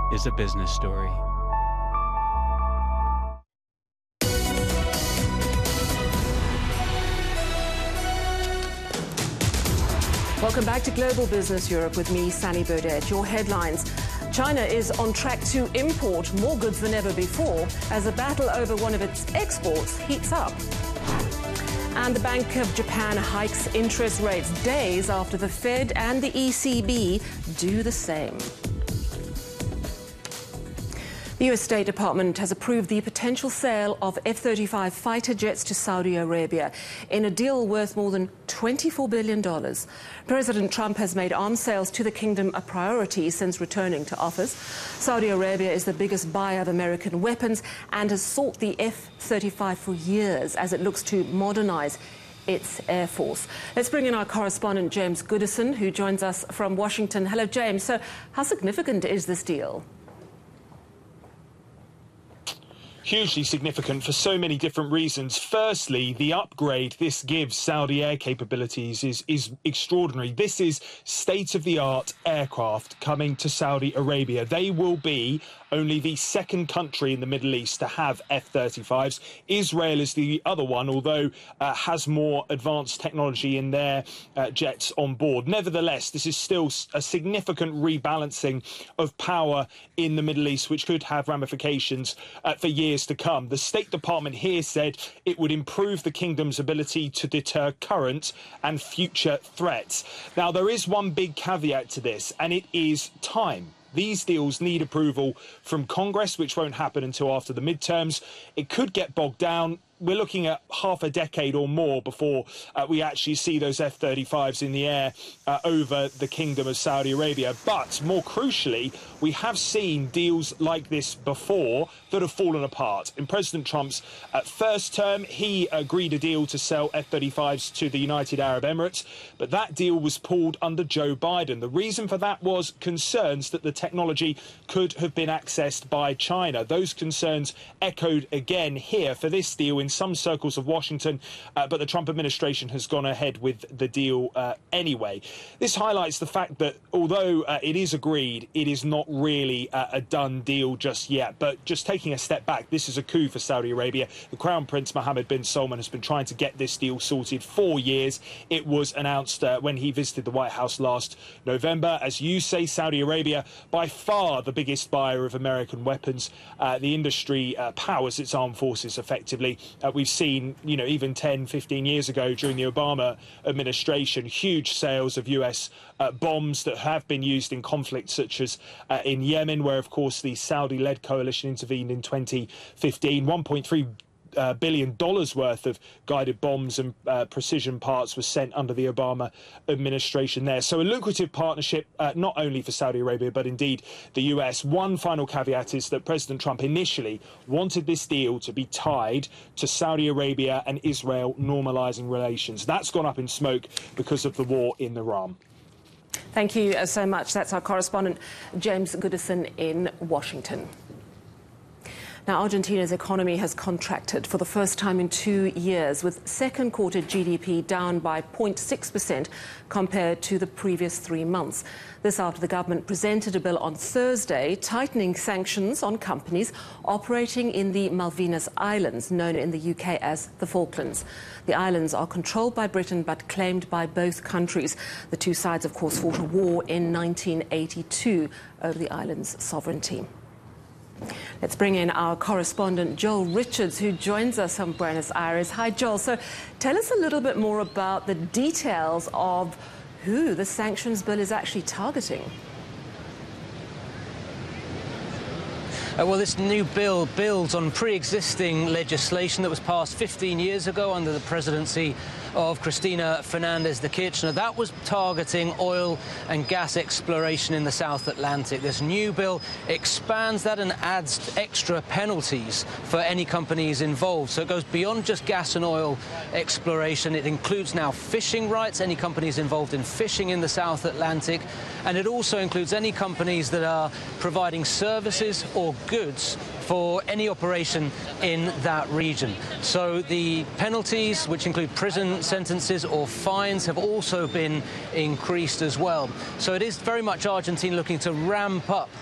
is a business story. Welcome back to Global Business Europe with me, Sally Burdett. Your headlines. China is on track to import more goods than ever before as a battle over one of its exports heats up. And the Bank of Japan hikes interest rates days after the Fed and the ECB do the same. The US State Department has approved the potential sale of F-35 fighter jets to Saudi Arabia in a deal worth more than $24 billion. President Trump has made arms sales to the kingdom a priority since returning to office. Saudi Arabia is the biggest buyer of American weapons and has sought the F-35 for years as it looks to modernize its Air Force. Let's bring in our correspondent, James Goodison, who joins us from Washington. Hello, James. So how significant is this deal? Hugely significant for so many different reasons. Firstly, the upgrade this gives Saudi air capabilities is extraordinary. This is state-of-the-art aircraft coming to Saudi Arabia. They will be only the second country in the Middle East to have F-35s. Israel is the other one, although has more advanced technology in their jets on board. Nevertheless, this is still a significant rebalancing of power in the Middle East, which could have ramifications for years to come. The State Department here said it would improve the kingdom's ability to deter current and future threats. Now, there is one big caveat to this, and it is time. These deals need approval from Congress, which won't happen until after the midterms. It could get bogged down. We're looking at half a decade or more before we actually see those F-35s in the air over the Kingdom of Saudi Arabia. But more crucially, we have seen deals like this before that have fallen apart. In President Trump's first term, he agreed a deal to sell F-35s to the United Arab Emirates, but that deal was pulled under Joe Biden. The reason for that was concerns that the technology could have been accessed by China. Those concerns echoed again here for this deal in some circles of Washington, but the Trump administration has gone ahead with the deal anyway. This highlights the fact that although it is agreed, it is not really a done deal just yet. But just taking a step back, this is a coup for Saudi Arabia. The Crown Prince Mohammed bin Salman has been trying to get this deal sorted for years. It was announced when he visited the White House last November. As you say, Saudi Arabia, by far the biggest buyer of American weapons. The industry powers its armed forces effectively. We've seen, even 10, 15 years ago during the Obama administration, huge sales of US bombs that have been used in conflicts such as in Yemen, where, of course, the Saudi-led coalition intervened in 2015. $1.3 billion worth of guided bombs and precision parts was sent under the Obama administration there. So a lucrative partnership, not only for Saudi Arabia, but indeed the US. One final caveat is that President Trump initially wanted this deal to be tied to Saudi Arabia and Israel normalizing relations. That's gone up in smoke because of the war in Iran. Thank you so much. That's our correspondent, James Goodison in Washington. Now, Argentina's economy has contracted for the first time in 2 years, with second quarter GDP down by 0.6% compared to the previous 3 months. This after the government presented a bill on Thursday tightening sanctions on companies operating in the Malvinas Islands, known in the UK as the Falklands. The islands are controlled by Britain but claimed by both countries. The two sides, of course, fought a war in 1982 over the islands' sovereignty. Let's bring in our correspondent, Joel Richards, who joins us from Buenos Aires. Hi, Joel. So tell us a little bit more about the details of who the sanctions bill is actually targeting. Well, this new bill builds on pre-existing legislation that was passed 15 years ago under the presidency of Cristina Fernández de Kirchner. That was targeting oil and gas exploration in the South Atlantic. This new bill expands that and adds extra penalties for any companies involved. So it goes beyond just gas and oil exploration. It includes now fishing rights, any companies involved in fishing in the South Atlantic. And it also includes any companies that are providing services or goods for any operation in that region. So the penalties, which include prison sentences or fines, have also been increased as well. So it is very much Argentina looking to ramp up